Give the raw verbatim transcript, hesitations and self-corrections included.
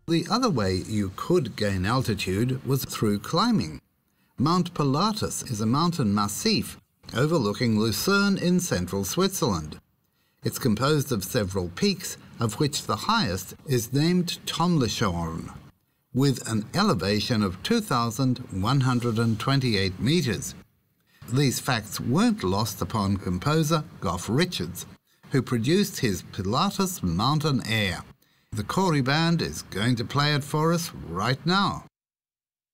The other way you could gain altitude was through climbing. Mount Pilatus is a mountain massif overlooking Lucerne in central Switzerland. It's composed of several peaks, of which the highest is named Tomlichorn, with an elevation of two thousand one hundred twenty-eight metres. These facts weren't lost upon composer Goff Richards, who produced his Pilatus Mountain Air. The Corey Band is going to play it for us right now.